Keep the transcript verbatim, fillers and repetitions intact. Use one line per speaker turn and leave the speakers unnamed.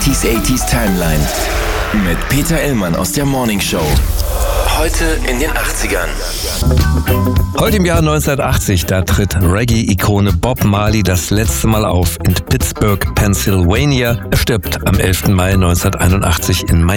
neunziger achtziger Timeline mit Peter Illmann aus der Morning Show. Heute in den achtzigern.
Heute im Jahr neunzehnhundertachtzig, da tritt Reggae-Ikone Bob Marley das letzte Mal auf in Pittsburgh, Pennsylvania. Er stirbt am elften Mai neunzehnhunderteinundachtzig in Miami.